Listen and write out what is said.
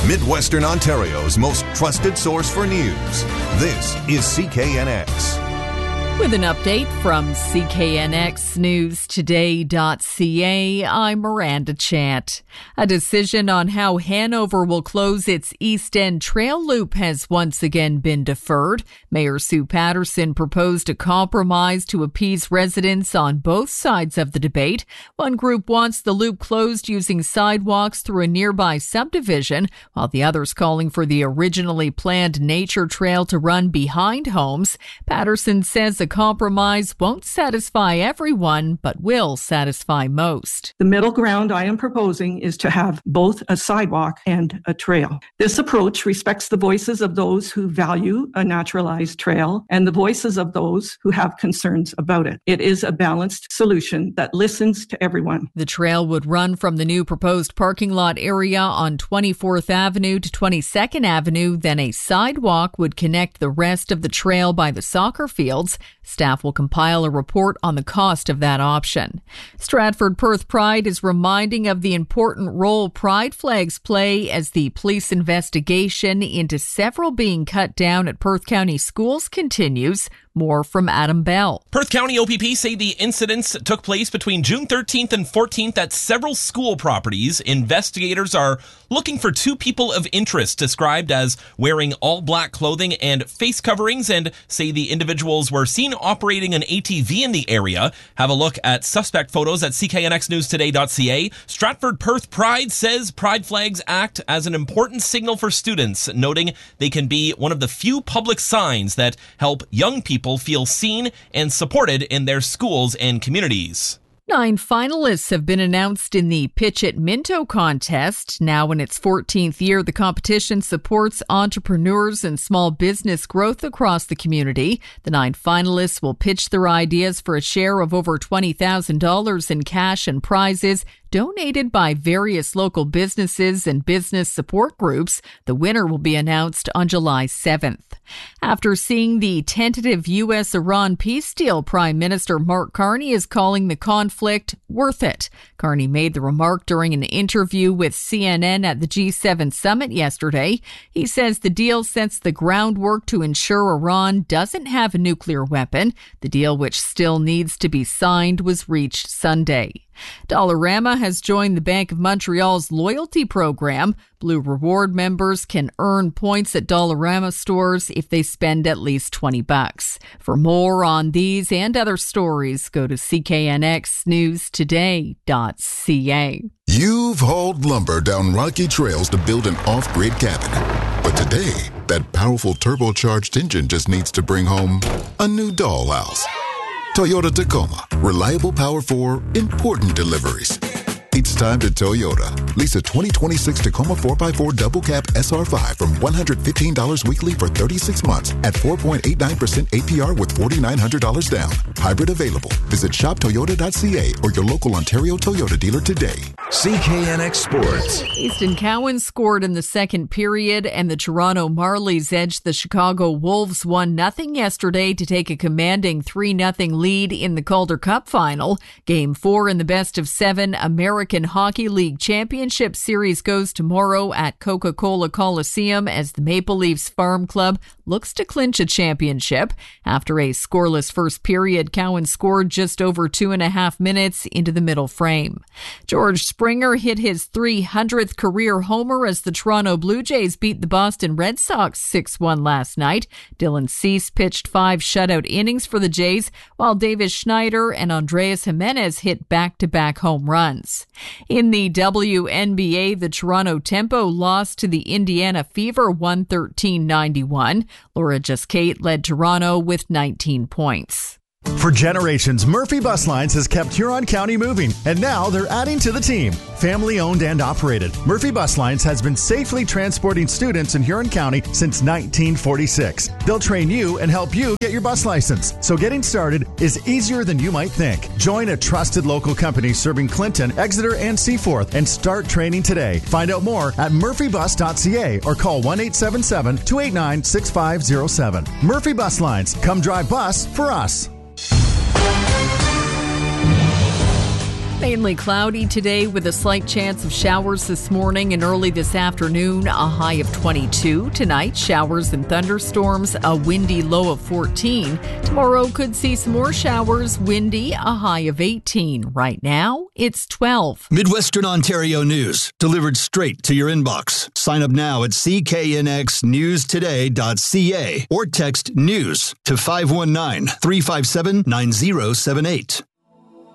Midwestern Ontario's most trusted source for news. This is CKNX. With an update from CKNXNewsToday.ca, I'm Miranda Chant. A decision on how Hanover will close its East End Trail Loop has once again been deferred. Mayor Sue Patterson proposed a compromise to appease residents on both sides of the debate. One group wants the loop closed using sidewalks through a nearby subdivision, while the others calling for the originally planned nature trail to run behind homes. Patterson says a compromise won't satisfy everyone, but will satisfy most. The middle ground I am proposing is to have both a sidewalk and a trail. This approach respects the voices of those who value a naturalized trail and the voices of those who have concerns about it. It is a balanced solution that listens to everyone. The trail would run from the new proposed parking lot area on 24th Avenue to 22nd Avenue. Then a sidewalk would connect the rest of the trail by the soccer fields. Staff will compile a report on the cost of that option. Stratford Perth Pride is reminding of the important role pride flags play as the police investigation into several being cut down at Perth County schools continues. More from Adam Bell. Perth County OPP say the incidents took place between June 13th and 14th at several school properties. Investigators are looking for two people of interest described as wearing all black clothing and face coverings, and say the individuals were seen operating an ATV in the area. Have a look at suspect photos at cknxnewstoday.ca. Stratford Perth Pride says pride flags act as an important signal for students, noting they can be one of the few public signs that help young people feel seen and supported in their schools and communities. 9 finalists have been announced in the Pitch It Minto contest. Now in its 14th year, the competition supports entrepreneurs and small business growth across the community. The 9 finalists will pitch their ideas for a share of over $20,000 in cash and prizes donated by various local businesses and business support groups. The winner will be announced on July 7th. After seeing the tentative U.S.-Iran peace deal, Prime Minister Mark Carney is calling the conflict worth it. Carney made the remark during an interview with CNN at the G7 summit yesterday. He says the deal sets the groundwork to ensure Iran doesn't have a nuclear weapon. The deal, which still needs to be signed, was reached Sunday. Dollarama has joined the Bank of Montreal's loyalty program. Blue Reward members can earn points at Dollarama stores if they spend at least $20. For more on these and other stories, go to cknxnewstoday.ca. You've hauled lumber down rocky trails to build an off-grid cabin. But today, that powerful turbocharged engine just needs to bring home a new dollhouse. Toyota Tacoma. Reliable power for important deliveries. It's time to Toyota. Lease a 2026 Tacoma 4x4 double cab SR5 from $115 weekly for 36 months at 4.89% APR with $4,900 down. Hybrid available. Visit shoptoyota.ca or your local Ontario Toyota dealer today. CKNX Sports. Easton Cowan scored in the second period, and the Toronto Marlies edged the Chicago Wolves 1-0 yesterday to take a commanding 3-0 lead in the Calder Cup final. Game 4 in the best-of-7 American Hockey League Championship Series goes tomorrow at Coca-Cola Coliseum as the Maple Leafs Farm Club looks to clinch a championship. After a scoreless first period, Cowan scored just over 2.5 minutes into the middle frame. George Springer hit his 300th career homer as the Toronto Blue Jays beat the Boston Red Sox 6-1 last night. Dylan Cease pitched 5 shutout innings for the Jays, while Davis Schneider and Andreas Jimenez hit back-to-back home runs. In the WNBA, the Toronto Tempo lost to the Indiana Fever 113-91. Laura Jascate led Toronto with 19 points. For generations, Murphy Bus Lines has kept Huron County moving, and now they're adding to the team. Family owned and operated, Murphy Bus Lines has been safely transporting students in Huron County since 1946. They'll train you and help you get your bus license, so getting started is easier than you might think. Join a trusted local company serving Clinton, Exeter, and Seaforth and start training today. Find out more at murphybus.ca or call 1-877-289-6507. Murphy Bus Lines. Come drive bus for us. Mainly cloudy today with a slight chance of showers this morning and early this afternoon, a high of 22. Tonight, showers and thunderstorms, a windy low of 14. Tomorrow could see some more showers, windy, a high of 18. Right now, it's 12. Midwestern Ontario news, delivered straight to your inbox. Sign up now at cknxnewstoday.ca or text NEWS to 519-357-9078.